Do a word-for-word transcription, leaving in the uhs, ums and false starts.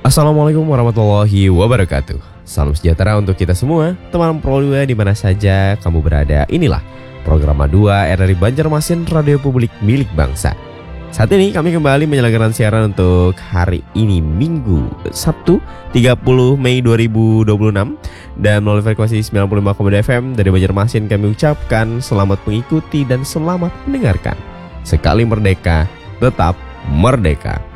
Assalamualaikum warahmatullahi wabarakatuh. Salam sejahtera untuk kita semua, teman Pro dua di mana saja kamu berada. Inilah program A dua R R I Banjarmasin, Radio Publik milik bangsa. Saat ini kami kembali menyelenggarakan siaran untuk hari ini Minggu Sabtu tiga puluh Mei dua ribu dua puluh enam. Dan melalui frekuensi sembilan puluh lima koma dua F M dari Banjarmasin kami ucapkan selamat mengikuti dan selamat mendengarkan. Sekali merdeka, tetap merdeka.